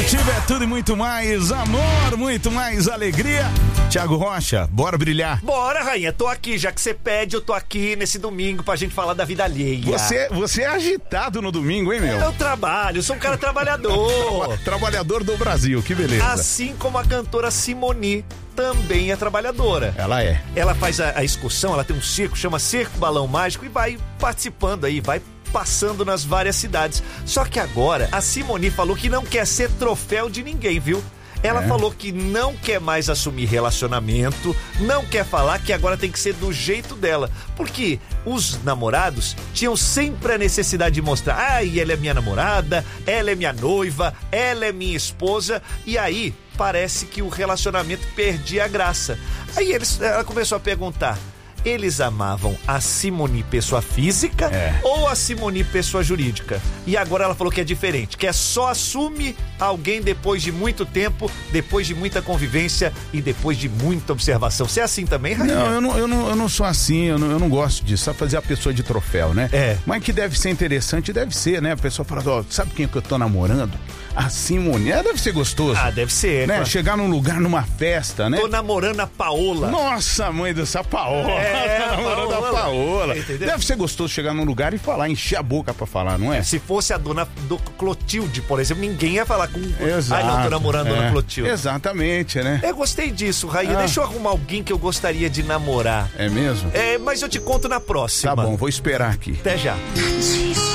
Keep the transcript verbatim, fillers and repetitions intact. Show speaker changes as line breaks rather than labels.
Motivo é tudo e muito mais amor, muito mais alegria. Tiago Rocha, bora brilhar.
Bora, rainha, tô aqui, já que você pede, eu tô aqui nesse domingo pra gente falar da vida alheia.
Você, você é agitado no domingo, hein, meu?
Eu trabalho, eu sou um cara trabalhador.
Trabalhador do Brasil, que beleza.
Assim como a cantora Simone também é trabalhadora.
Ela é.
Ela faz a, a excursão, ela tem um circo, chama Circo Balão Mágico e vai participando aí, vai passando nas várias cidades. Só que agora a Simone falou que não quer ser troféu de ninguém, viu? Ela é. falou que não quer mais assumir relacionamento, não quer falar que agora tem que ser do jeito dela. Porque os namorados tinham sempre a necessidade de mostrar, ah, e ela é minha namorada, ela é minha noiva, ela é minha esposa. E aí parece que o relacionamento perdia a graça. Aí eles, ela começou a perguntar, eles amavam a Simone pessoa física é. ou a Simone pessoa jurídica? E agora ela falou que é diferente, que é só assume alguém depois de muito tempo, depois de muita convivência e depois de muita observação. Você é assim também, Rainha?
Não, eu não, eu não, eu não sou assim, eu não, eu não gosto disso, só fazer a pessoa de troféu, né?
É.
Mas que deve ser interessante, deve ser, né? A pessoa fala, ó, sabe quem que eu tô namorando? A Simone, é, deve ser gostoso.
Ah, deve ser.
Né?
Claro.
Chegar num lugar, numa festa, né?
Tô namorando a Paola.
Nossa, mãe dessa Paola.
É,
tá namorando a Paola.
Entendeu?
Deve ser gostoso chegar num lugar e falar, encher a boca pra falar, não é?
Se fosse a dona do Clotilde, por exemplo, ninguém ia falar com...
Exato.
Ai, não, tô namorando a
é.
dona Clotilde.
Exatamente, né?
Eu gostei disso, Rainha.
Ah.
Deixa eu arrumar alguém que eu gostaria de namorar.
É mesmo?
É, mas eu te conto na próxima.
Tá bom, vou esperar aqui.
Até já.